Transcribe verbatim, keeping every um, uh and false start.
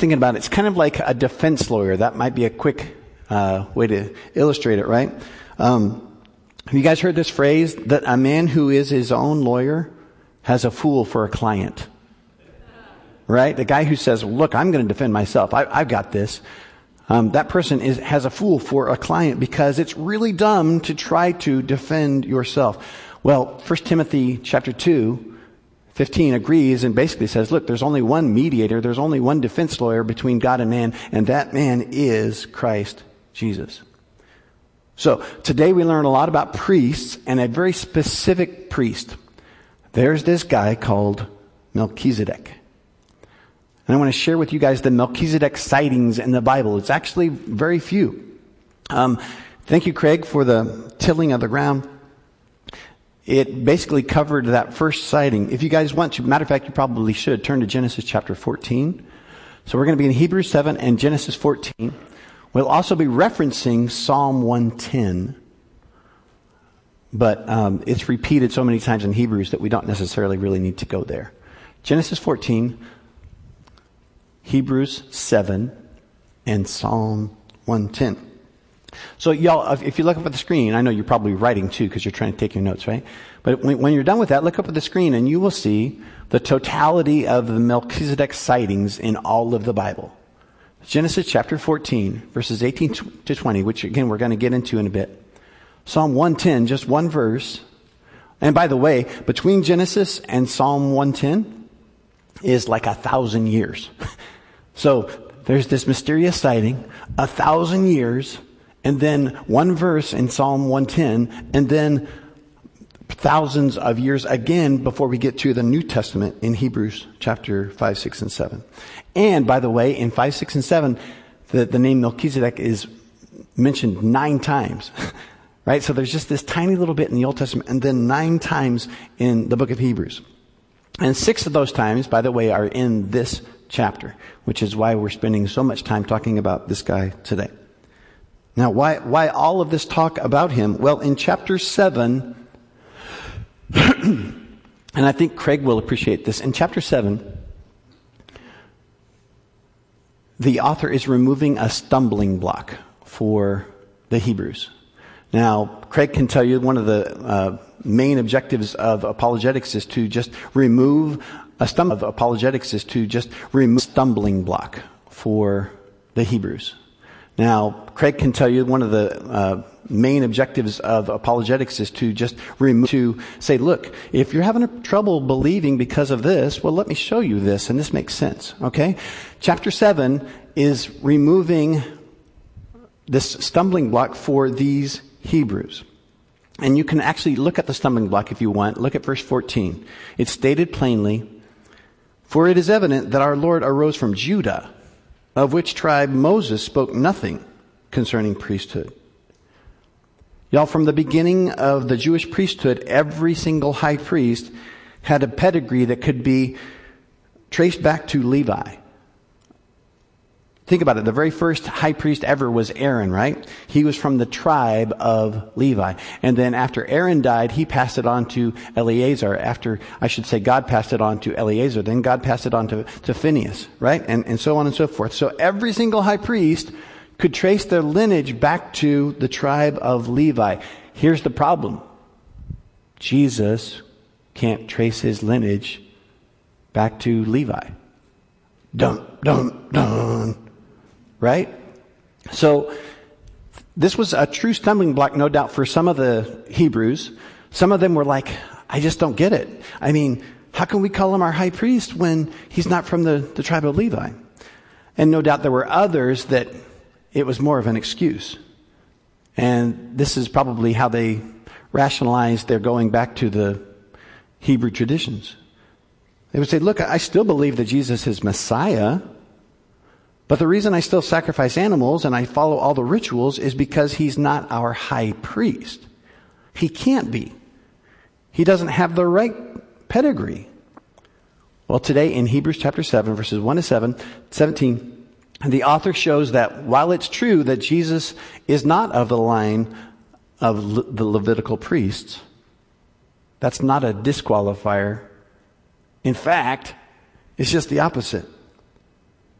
thinking about it. It's kind of like a defense lawyer. That might be a quick uh, way to illustrate it, right? Um, have you guys heard this phrase that a man who is his own lawyer has a fool for a client? Right? The guy who says, look, I'm going to defend myself. I, I've got this. Um, that person is, has a fool for a client because it's really dumb to try to defend yourself. Well, First Timothy chapter two, fifteen agrees and basically says, look, there's only one mediator. There's only one defense lawyer between God and man, and that man is Christ Jesus. So today we learn a lot about priests and a very specific priest. There's this guy called Melchizedek. And I want to share with you guys the Melchizedek sightings in the Bible. It's actually very few. Um, thank you, Craig, for the tilling of the ground. It basically covered that first sighting. If you guys want to, matter of fact, you probably should turn to Genesis chapter fourteen. So we're going to be in Hebrews seven and Genesis fourteen. We'll also be referencing Psalm one ten. But um, it's repeated so many times in Hebrews that we don't necessarily really need to go there. Genesis fourteen, Hebrews seven, and Psalm one ten. So y'all, if you look up at the screen, I know you're probably writing too because you're trying to take your notes, right? But when, when you're done with that, look up at the screen and you will see the totality of the Melchizedek sightings in all of the Bible. Genesis chapter fourteen, verses eighteen to twenty, which again we're going to get into in a bit. Psalm one ten, just one verse. And by the way, between Genesis and Psalm one ten is like a thousand years. So there's this mysterious sighting, a thousand years, and then one verse in Psalm one ten, and then thousands of years again before we get to the New Testament in Hebrews chapter five, six, and seven. And by the way, in five, six, and seven, the, the name Melchizedek is mentioned nine times. Right? So there's just this tiny little bit in the Old Testament and then nine times in the book of Hebrews. And six of those times, by the way, are in this chapter, which is why we're spending so much time talking about this guy today. Now, why, why all of this talk about him? Well, in chapter seven, and I think Craig will appreciate this. In chapter seven, the author is removing a stumbling block for the Hebrews. Now, Craig can tell you one of the uh, main objectives of apologetics is to just remove a stum- of apologetics is to just remove a stumbling block for the Hebrews. Now, Craig can tell you one of the uh, main objectives of apologetics is to just remove, to say, look, if you're having a trouble believing because of this, well, let me show you this, and this makes sense, okay? Chapter seven is removing this stumbling block for these Hebrews. And you can actually look at the stumbling block if you want. Look at verse fourteen. It's stated plainly, "For it is evident that our Lord arose from Judah, of which tribe Moses spoke nothing concerning priesthood." Y'all, from the beginning of the Jewish priesthood, every single high priest had a pedigree that could be traced back to Levi. Think about it. The very first high priest ever was Aaron, right? He was from the tribe of Levi. And then after Aaron died, he passed it on to Eleazar. After, I should say, God passed it on to Eleazar. Then God passed it on to, to Phinehas, right? And, and so on and so forth. So every single high priest could trace their lineage back to the tribe of Levi. Here's the problem. Jesus can't trace his lineage back to Levi. Dun, dun, dun. Right? So this was a true stumbling block, no doubt, for some of the Hebrews. Some of them were like, I just don't get it. I mean, how can we call him our high priest when he's not from the, the tribe of Levi? And no doubt there were others that it was more of an excuse. And this is probably how they rationalized their going back to the Hebrew traditions. They would say, look, I still believe that Jesus is Messiah, but the reason I still sacrifice animals and I follow all the rituals is because he's not our high priest. He can't be. He doesn't have the right pedigree. Well, today in Hebrews chapter seven, verses one to seven, seventeen, the author shows that while it's true that Jesus is not of the line of Le- the Levitical priests, that's not a disqualifier. In fact, it's just the opposite.